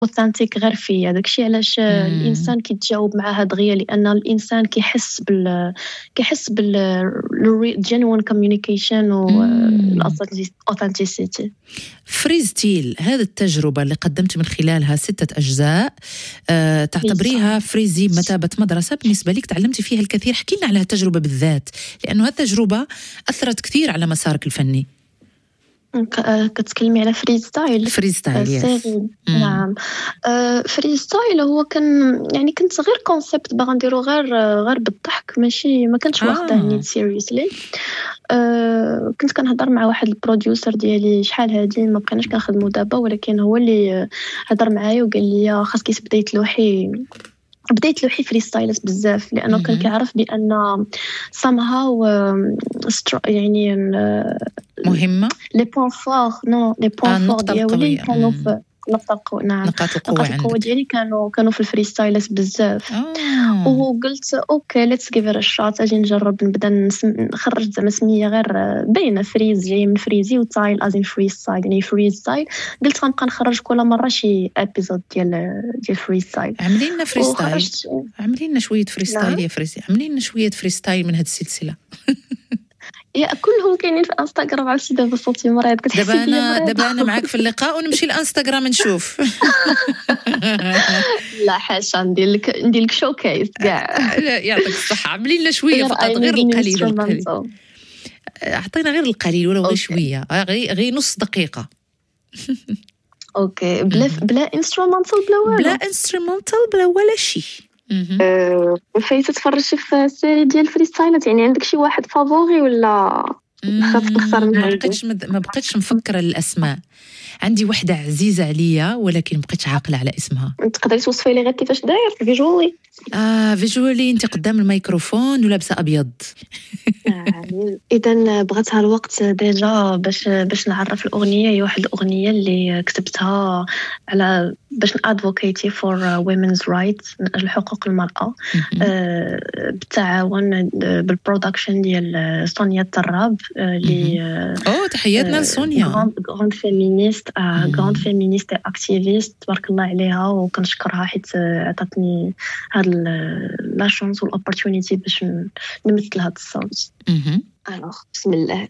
اوثنتيك غير فيا. داكشي علاش الانسان كيتجاوب معها دغيا، لان الانسان كيحس genuine communication و authenticity. فريزتيل، هذه التجربة اللي قدمت من خلالها 6 أجزاء، تعتبريها فريزي بمثابة مدرسة بالنسبة لك تعلمتي فيها الكثير. حكي لنا على هالتجربة بالذات، لأنه هالتجربة أثرت كثير على مسارك الفني. كتكلمي على فريستايل يس. نعم. فريستايل هو كان يعني كنت غير كونسيبت باغا نديرو غير بالضحك، ماشي ما كنتش واخداه نيت سيريسلي. كنت كنهضر مع واحد البروديوسر ديالي شحال هادي، ما بقيناش كنخدموا دابا، ولكن هو اللي هضر معايا وقال لي خاصك بديت لوحي فريستايلات بزاف، لانه كان كيعرف بان somehow يعني مهمه لي بوين فور ديالي كانوا في نقاط القوة ديالي كانوا في الفريستايلات بزاف. وقلت اوكي ليتس جيف ات شوت، اجي نجرب نبدا نخرج زعما سميه غير باينه فريز جاي من فريزي وتايل ازين فريستايل يعني فريستايل. قلت غنبقى نخرج كل مره شي ابيزود ديال فريستايل. عملي لنا فريستايل، عملي لنا شويه فريستايل يا فريزي، عملي لنا شويه فريستايل من هذه السلسله. يا كلهم كاينين في انستغرام. عرفتي دابا صوتي مريض، كتحسي دابا انا معاك في اللقاء ونمشي لانستغرام نشوف. لا حاشا ندير لك شوكيس كاع. لا يعطيك الصحه، عملي لنا شويه فقط، غير القليل. اعطينا غير القليل ولو غير شويه، غير نص دقيقه. اوكي بلا انسترومنتال بلا ولا شيء. فايت تتفرجي في السيري ديال فريستايلات؟ يعني عندك شي واحد فافوري ولا خاصك تختار من ما بقيتش مفكره الاسماء. عندي وحده عزيزه عليا ولكن ما بقيتش عاقله على اسمها. تقدري توصفي لي غير كيفاش داير فيجوالي؟ فيجوالي انت قدام الميكروفون ولابسه ابيض. اذا بغاتها الوقت ديجا باش نعرف الاغنيه. هي واحد الاغنيه اللي كتبتها على باش ادفوكيتي فور وومنز رايتس، من حقوق المراه، بالتعاون بالبرودكشن ديال سونيا التراب اللي تحياتنا لسونيا، غراند فيمينيست اكتيفيست، تبارك الله عليها، وكنشكرها حيت عطاتني هاد لا شانس والاوبورتونيتي باش نمثل هاد الصوت. بسم الله.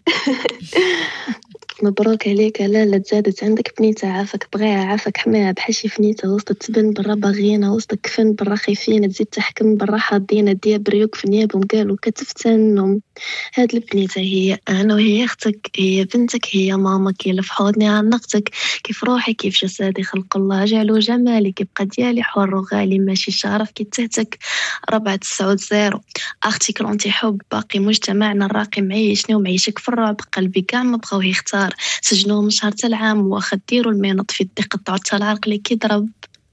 مبروك عليك لالا، تزادت عندك بنيته، عافاك بغيها عافاك حماها بحال شي فنيته، وسط تبن برا باغينا، وسط كفن برا خايفين، تزيد تحكم برا حاضينا، ديا بريوك في نيابهم قالوا كتفتنهم. هاد البنيته هي انا وهي اختك، هي بنتك، هي مامك، هي في حضني عنقتك، كيف روحي كيف جسدي خلق الله جعلو جمالي، كيبقى ديالي حر وغالي ماشي شرف كي تهتك. 490 اختي كلونتي حب باقي مجتمعنا الراقي معيشني ومعيشك في الرعب، قلبي كاع ما بغاو يختار، سجنوه من شهر العام واخا ديروا المينط في الدق قطعوا حتى العرق اللي كيضرب.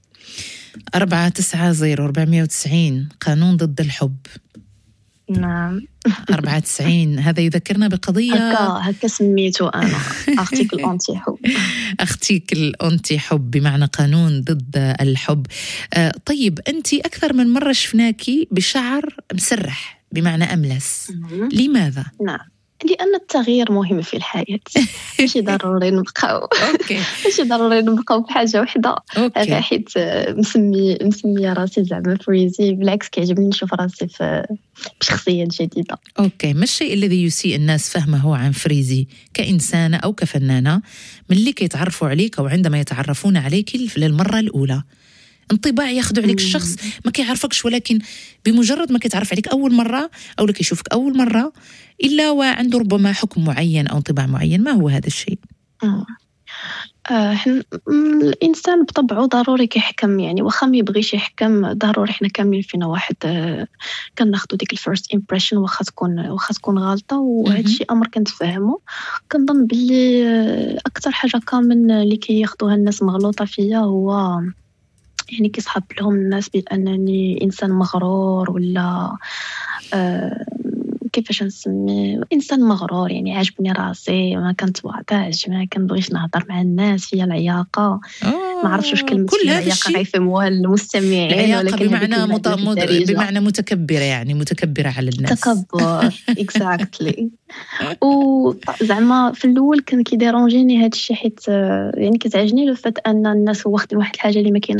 490 قانون ضد الحب. نعم 94 هذا يذكرنا بقضية هكا سميته أنا أختيك الأنتي حب. أختيك الأنتي حب بمعنى قانون ضد الحب. طيب أنت أكثر من مرة شفناكي بشعر مسرح بمعنى أملس، لماذا؟ نعم لأن التغيير مهم في الحياة. ماشي ضروري نبقاو بحاجة وحدة. هذا حيت مسمية راسي زعما فريزي، بالعكس كيعجبني نشوف راسي بشخصية جديدة. اوكي، ما الشيء الذي يسيء الناس فهمه عن فريزي كإنسانة أو كفنانة ملي كيتعرفوا عليك أو عندما يتعرفون عليك للمرة الأولى؟ انطباع ياخذوا عليك الشخص ما كيعرفكش، ولكن بمجرد ما كيتعرف عليك أول مرة أو لك يشوفك أول مرة إلا وعنده ربما حكم معين أو انطباع معين. ما هو هذا الشيء؟ الانسان بطبعه ضروري كيحكم، يعني واخا ما يبغيش يحكم ضروري حنا كاملين فينا واحد كناخذوا ديك الفيرست امبريشن واخا تكون غلطه، وهذا الشيء امر كنتفهمه. كنظن باللي اكثر حاجه كامل اللي كياخذوها الناس مغلوطه فيا هو يعني كيصحاب لهم الناس بانني انسان مغرور ولا كيفاش نسمي انسان مغرور، يعني عاجبني راسي ما كنتواضعش ما كنبغيش نهضر مع الناس، فيا العياقه. ما عرفتش واش كلمه كل هذا العياقه غيفهموها المستمعين، ولكن بمعنى متكبره، يعني متكبره على الناس. تكبر اكزاكتلي. وزعما في الاول كان كيديرونجيني هذا الشيء، حيت يعني كتعجبني لو فات ان الناس واخدين واحد الحاجه اللي ما